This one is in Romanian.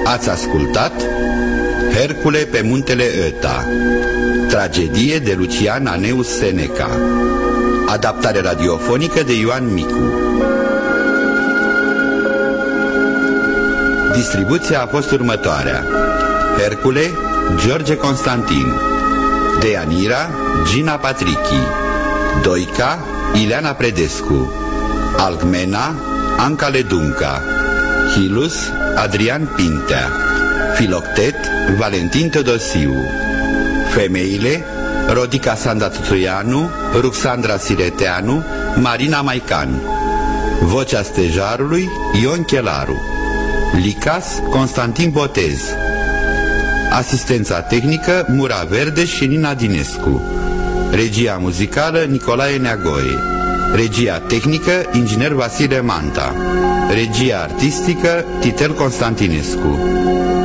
Ați ascultat Hercule pe muntele Öta, tragedie de Lucian Aneus Seneca, adaptare radiofonică de Ioan Micu. Distribuția a fost următoarea: Hercule, George Constantin, Deianira, Gina Patrichi, Doica, Ileana Predescu, Alcmena, Anca Ledunca, Hilus, Adrian Pintea, Filoctet, Valentin Teodosiu. Femeile: Rodica Sanda Tuțuianu, Ruxandra Sireteanu, Marina Maican. Vocea stejarului: Ion Chelaru. Licas: Constantin Botez. Asistența tehnică: Mura Verde și Nina Dinescu. Regia muzicală: Nicolae Neagoe. Regia tehnică: inginer Vasile Manta. Regia artistică: Titel Constantinescu.